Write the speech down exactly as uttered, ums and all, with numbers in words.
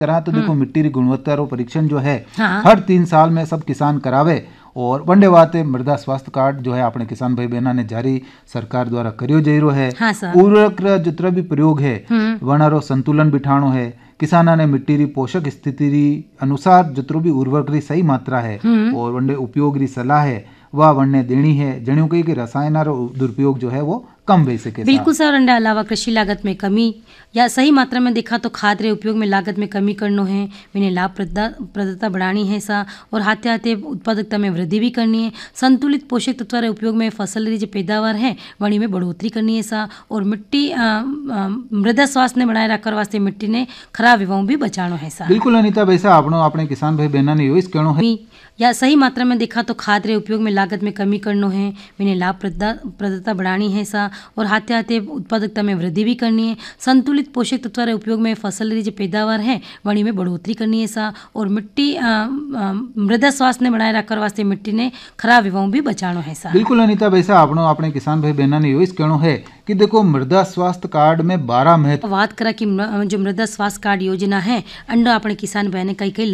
करा तो देखो मिट्टी री गुणवत्ता रो परीक्षण जो है हाँ। हर तीन साल में सब किसान करावे और वंडे वाते मृदा स्वास्थ्य कार्ड जो है अपने किसान भाई बहना ने जारी सरकार द्वारा करियो जइरो है। हाँ सर। उर्वरक रा जितना भी प्रयोग है वनारो संतुलन बिठाणो है, किसाना ने मिट्टी री पोषक स्थिति री अनुसार जितरो भी उर्वरक री सही मात्रा है और वंडे उपयोग री सलाह है वह वन्ने देनी है। जणियों कही कि रसायन रो दुरुपयोग जो है वो कम बह सके। बिल्कुल सर। अंडा अलावा कृषि लागत में कमी या सही मात्रा में देखा तो खाद रे उपयोग में लागत में कमी करनो है, इन्हें लाभप्रदता बढ़ानी है सा और हाथे हाथे उत्पादकता में वृद्धि भी करनी है। संतुलित पोषक तत्व रे उपयोग में फसल री जो पैदावार है वणी में बढ़ोतरी करनी है सा और मिट्टी मृदा स्वास्थ्य ने बनाए रखकर वास्ते मिट्टी ने खराब विवाहों भी बचानो है सा। बिल्कुल अनिता वैसा आपनो अपने किसान भाई बहना ने यो कहनो है या सही मात्रा में देखा तो खाद रे उपयोग में लागत में कमी करनो है, इन्हें लाभप्रदता बढ़ानी है सा और हाथे हाथे उत्पादकता में वृद्धि भी करनी है। संतुलित पोषक तत्व रे उपयोग में फसल री जो पैदावार है वणी में बढ़ोतरी करनी है सा और मिट्टी मृदा स्वास्थ्य ने बनाए रखकर वास्ते मिट्टी ने खराब विवाहों भी बचानो है सा। बिल्कुल अनिता वैसा आपनो अपने किसान भाई बहना ने यो कहनो है कि देखो मृदा स्वास्थ्य कार्ड में बारह महत्व बात करा कि जो मृदा स्वास्थ्य कार्ड योजना है अंडा अपने किसान बहने कई कई